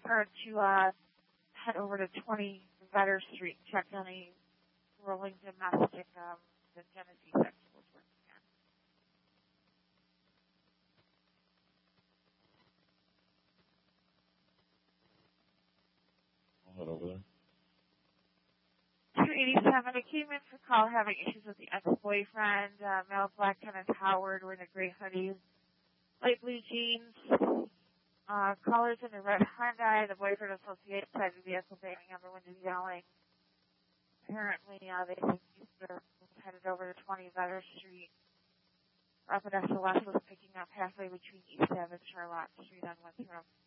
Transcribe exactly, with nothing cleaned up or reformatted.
her to uh, head over to twenty Vetter Street, check on a rolling domestic um, the Genesee section was working on. I'll head over there. two eighty-seven, it came in for call having issues with the ex-boyfriend, uh, male black Kenneth Howard wearing a gray hoodie, light blue jeans, uh, colors in a red Hyundai, the boyfriend associated inside the vehicle banging on the windows yelling. Apparently, uh, they think he's headed over to twenty Vetter Street. Rapid S O S was picking up halfway between East Ave and Charlotte Street on Winthrop.